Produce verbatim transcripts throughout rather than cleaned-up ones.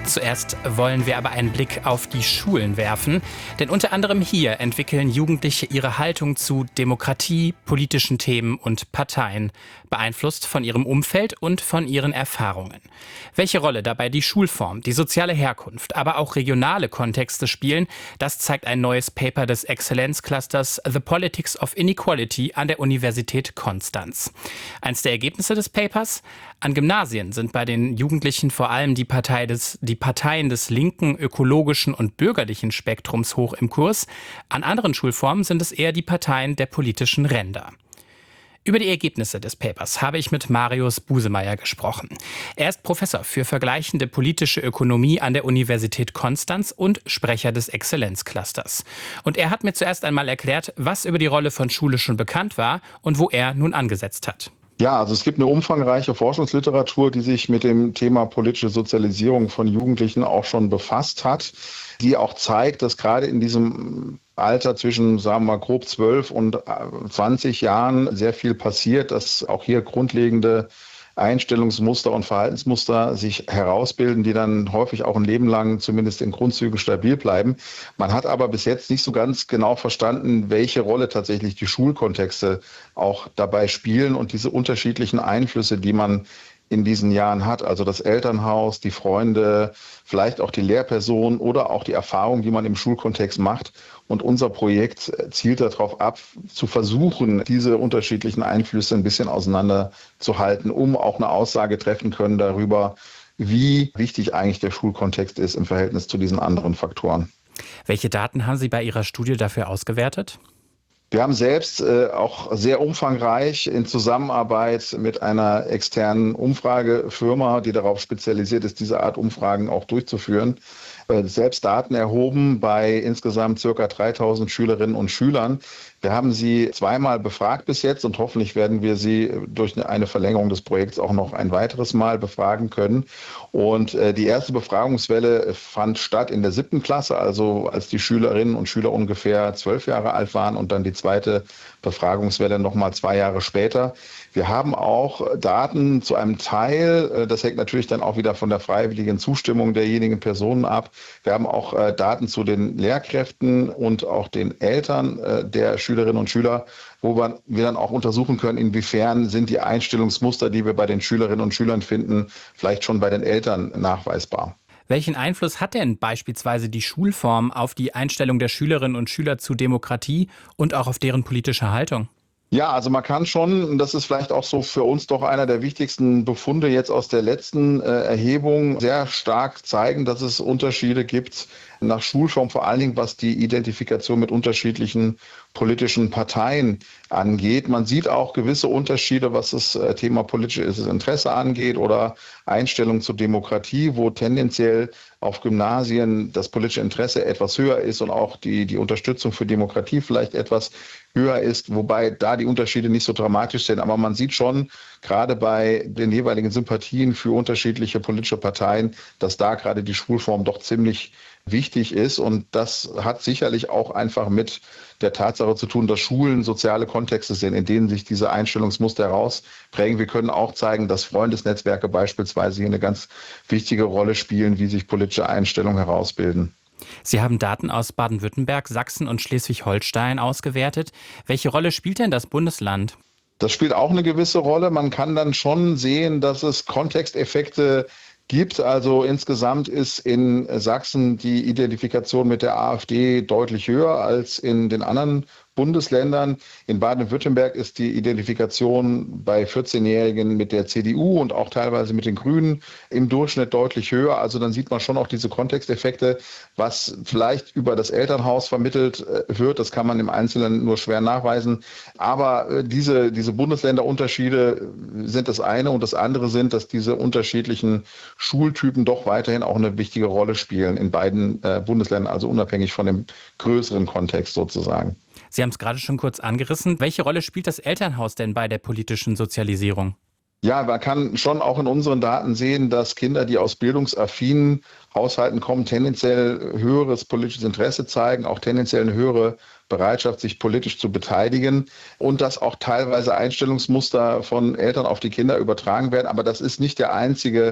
Zuerst wollen wir aber einen Blick auf die Schulen werfen, denn unter anderem hier entwickeln Jugendliche ihre Haltung zu Demokratie, politischen Themen und Parteien, beeinflusst von ihrem Umfeld und von ihren Erfahrungen. Welche Rolle dabei die Schulform, die soziale Herkunft, aber auch regionale Kontexte spielen, das zeigt ein neues Paper des Exzellenzclusters The Politics of Inequality an der Universität Konstanz. Eins der Ergebnisse des Papers: An Gymnasien sind bei den Jugendlichen vor allem die, Partei des, die Parteien des linken, ökologischen und bürgerlichen Spektrums hoch im Kurs. An anderen Schulformen sind es eher die Parteien der politischen Ränder. Über die Ergebnisse des Papers habe ich mit Marius Busemeyer gesprochen. Er ist Professor für vergleichende politische Ökonomie an der Universität Konstanz und Sprecher des Exzellenzclusters. Und er hat mir zuerst einmal erklärt, was über die Rolle von Schule schon bekannt war und wo er nun angesetzt hat. Ja, also es gibt eine umfangreiche Forschungsliteratur, die sich mit dem Thema politische Sozialisierung von Jugendlichen auch schon befasst hat, die auch zeigt, dass gerade in diesem Alter zwischen, sagen wir mal, grob zwölf und zwanzig Jahren sehr viel passiert, dass auch hier grundlegende Einstellungsmuster und Verhaltensmuster sich herausbilden, die dann häufig auch ein Leben lang zumindest in Grundzügen stabil bleiben. Man hat aber bis jetzt nicht so ganz genau verstanden, welche Rolle tatsächlich die Schulkontexte auch dabei spielen und diese unterschiedlichen Einflüsse, die man in diesen Jahren hat, also das Elternhaus, die Freunde, vielleicht auch die Lehrperson oder auch die Erfahrung, die man im Schulkontext macht. Und unser Projekt zielt darauf ab, zu versuchen, diese unterschiedlichen Einflüsse ein bisschen auseinanderzuhalten, um auch eine Aussage treffen können darüber, wie wichtig eigentlich der Schulkontext ist im Verhältnis zu diesen anderen Faktoren. Welche Daten haben Sie bei Ihrer Studie dafür ausgewertet? Wir haben selbst äh, auch sehr umfangreich in Zusammenarbeit mit einer externen Umfragefirma, die darauf spezialisiert ist, diese Art Umfragen auch durchzuführen, äh, selbst Daten erhoben bei insgesamt circa dreitausend Schülerinnen und Schülern. Wir haben sie zweimal befragt bis jetzt und hoffentlich werden wir sie durch eine Verlängerung des Projekts auch noch ein weiteres Mal befragen können. Und äh, die erste Befragungswelle fand statt in der siebten Klasse, also als die Schülerinnen und Schüler ungefähr zwölf Jahre alt waren, und dann die zweite Befragungswelle nochmal zwei Jahre später. Wir haben auch Daten zu einem Teil, das hängt natürlich dann auch wieder von der freiwilligen Zustimmung derjenigen Personen ab. Wir haben auch Daten zu den Lehrkräften und auch den Eltern der Schülerinnen und Schüler, wo wir dann auch untersuchen können, inwiefern sind die Einstellungsmuster, die wir bei den Schülerinnen und Schülern finden, vielleicht schon bei den Eltern nachweisbar. Welchen Einfluss hat denn beispielsweise die Schulform auf die Einstellung der Schülerinnen und Schüler zu Demokratie und auch auf deren politische Haltung? Ja, also man kann schon, und das ist vielleicht auch so für uns doch einer der wichtigsten Befunde jetzt aus der letzten äh, Erhebung, sehr stark zeigen, dass es Unterschiede gibt nach Schulform, vor allen Dingen was die Identifikation mit unterschiedlichen politischen Parteien angeht. Man sieht auch gewisse Unterschiede, was das äh, Thema politisches Interesse angeht oder Einstellung zur Demokratie, wo tendenziell auf Gymnasien das politische Interesse etwas höher ist und auch die, die Unterstützung für Demokratie vielleicht etwas höher ist, wobei da die Unterschiede nicht so dramatisch sind. Aber man sieht schon, gerade bei den jeweiligen Sympathien für unterschiedliche politische Parteien, dass da gerade die Schulform doch ziemlich wichtig ist. Und das hat sicherlich auch einfach mit der Tatsache zu tun, dass Schulen soziale Kontexte sind, in denen sich diese Einstellungsmuster herausprägen. Wir können auch zeigen, dass Freundesnetzwerke beispielsweise hier eine ganz wichtige Rolle spielen, wie sich politische Einstellungen herausbilden. Sie haben Daten aus Baden-Württemberg, Sachsen und Schleswig-Holstein ausgewertet. Welche Rolle spielt denn das Bundesland? Das spielt auch eine gewisse Rolle. Man kann dann schon sehen, dass es Kontexteffekte gibt. Also insgesamt ist in Sachsen die Identifikation mit der AfD deutlich höher als in den anderen Bundesländern. In Baden-Württemberg ist die Identifikation bei vierzehnjährigen mit der C D U und auch teilweise mit den Grünen im Durchschnitt deutlich höher. Also dann sieht man schon auch diese Kontexteffekte, was vielleicht über das Elternhaus vermittelt wird. Das kann man im Einzelnen nur schwer nachweisen. Aber diese, diese Bundesländerunterschiede sind das eine, und das andere sind, dass diese unterschiedlichen Schultypen doch weiterhin auch eine wichtige Rolle spielen in beiden äh, Bundesländern, also unabhängig von dem größeren Kontext sozusagen. Sie haben es gerade schon kurz angerissen. Welche Rolle spielt das Elternhaus denn bei der politischen Sozialisierung? Ja, man kann schon auch in unseren Daten sehen, dass Kinder, die aus bildungsaffinen Haushalten kommen, tendenziell höheres politisches Interesse zeigen, auch tendenziell eine höhere Bereitschaft, sich politisch zu beteiligen, und dass auch teilweise Einstellungsmuster von Eltern auf die Kinder übertragen werden. Aber das ist nicht der einzige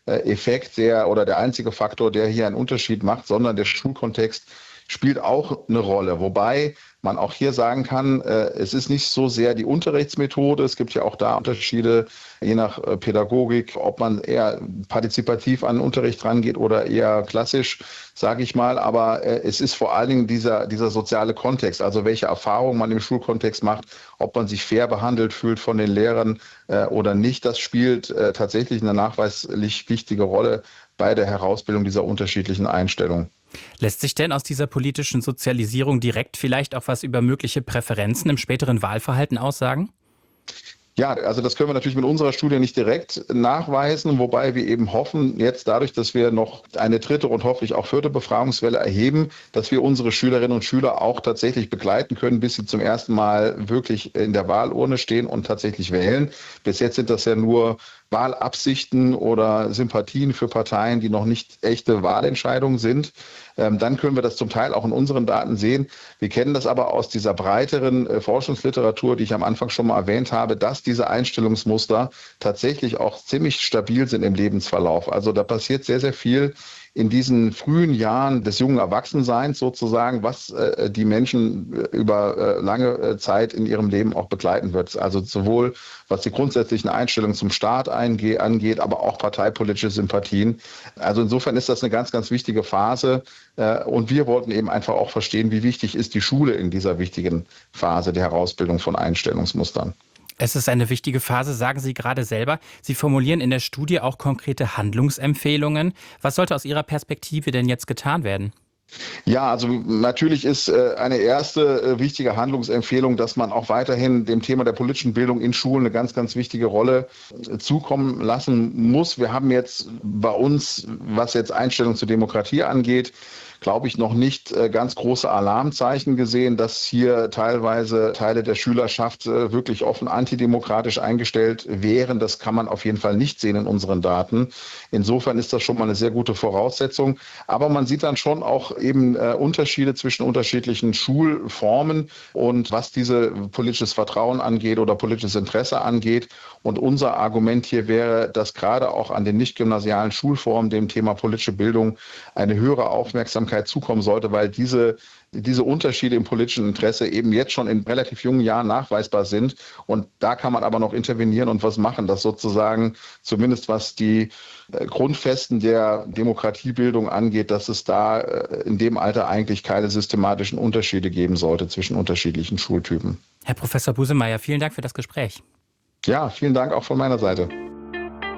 Effekt, der oder der einzige Faktor, der hier einen Unterschied macht, sondern der Schulkontext spielt auch eine Rolle. Wobei man auch hier sagen kann, äh, es ist nicht so sehr die Unterrichtsmethode. Es gibt ja auch da Unterschiede, je nach äh, Pädagogik, ob man eher partizipativ an den Unterricht rangeht oder eher klassisch, sage ich mal. Aber äh, es ist vor allen Dingen dieser, dieser soziale Kontext, also welche Erfahrungen man im Schulkontext macht, ob man sich fair behandelt fühlt von den Lehrern äh, oder nicht. Das spielt äh, tatsächlich eine nachweislich wichtige Rolle bei der Herausbildung dieser unterschiedlichen Einstellungen. Lässt sich denn aus dieser politischen Sozialisierung direkt vielleicht auch was über mögliche Präferenzen im späteren Wahlverhalten aussagen? Ja, also das können wir natürlich mit unserer Studie nicht direkt nachweisen, wobei wir eben hoffen, jetzt dadurch, dass wir noch eine dritte und hoffentlich auch vierte Befragungswelle erheben, dass wir unsere Schülerinnen und Schüler auch tatsächlich begleiten können, bis sie zum ersten Mal wirklich in der Wahlurne stehen und tatsächlich wählen. Bis jetzt sind das ja nur Wahlabsichten oder Sympathien für Parteien, die noch nicht echte Wahlentscheidungen sind. Ähm, dann können wir das zum Teil auch in unseren Daten sehen. Wir kennen das aber aus dieser breiteren äh, Forschungsliteratur, die ich am Anfang schon mal erwähnt habe, dass diese Einstellungsmuster tatsächlich auch ziemlich stabil sind im Lebensverlauf. Also da passiert sehr, sehr viel in diesen frühen Jahren des jungen Erwachsenseins sozusagen, was äh, die Menschen über äh, lange äh, Zeit in ihrem Leben auch begleiten wird. Also sowohl was die grundsätzlichen Einstellungen zum Staat einge- angeht, aber auch parteipolitische Sympathien. Also insofern ist das eine ganz, ganz wichtige Phase. Äh, und wir wollten eben einfach auch verstehen, wie wichtig ist die Schule in dieser wichtigen Phase der Herausbildung von Einstellungsmustern. Es ist eine wichtige Phase, sagen Sie gerade selber. Sie formulieren in der Studie auch konkrete Handlungsempfehlungen. Was sollte aus Ihrer Perspektive denn jetzt getan werden? Ja, also natürlich ist äh, eine erste äh, wichtige Handlungsempfehlung, dass man auch weiterhin dem Thema der politischen Bildung in Schulen eine ganz, ganz wichtige Rolle äh, zukommen lassen muss. Wir haben jetzt bei uns, was jetzt Einstellung zur Demokratie angeht, glaube ich, noch nicht äh, ganz große Alarmzeichen gesehen, dass hier teilweise Teile der Schülerschaft äh, wirklich offen antidemokratisch eingestellt wären. Das kann man auf jeden Fall nicht sehen in unseren Daten. Insofern ist das schon mal eine sehr gute Voraussetzung. Aber man sieht dann schon auch eben äh, Unterschiede zwischen unterschiedlichen Schulformen und was diese politisches Vertrauen angeht oder politisches Interesse angeht. Und unser Argument hier wäre, dass gerade auch an den nicht-gymnasialen Schulformen dem Thema politische Bildung eine höhere Aufmerksamkeit zukommen sollte, weil diese, diese Unterschiede im politischen Interesse eben jetzt schon in relativ jungen Jahren nachweisbar sind. Und da kann man aber noch intervenieren und was machen, dass sozusagen zumindest was die Grundfesten der Demokratiebildung angeht, dass es da in dem Alter eigentlich keine systematischen Unterschiede geben sollte zwischen unterschiedlichen Schultypen. Herr Professor Busemeyer, vielen Dank für das Gespräch. Ja, vielen Dank auch von meiner Seite.